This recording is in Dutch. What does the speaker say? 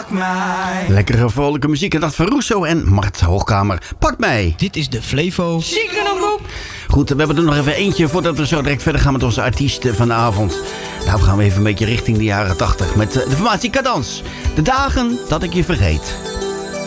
Pak mij. Lekkere vrolijke muziek en dat van Russo en Mart Hoogkamer. Pak mij. Dit is de Flevo. Goed, we hebben er nog even eentje voordat we zo direct verder gaan met onze artiesten van de avond. Nou gaan we even een beetje richting de jaren 80 met de formatie Cadans. De dagen dat ik je vergeet.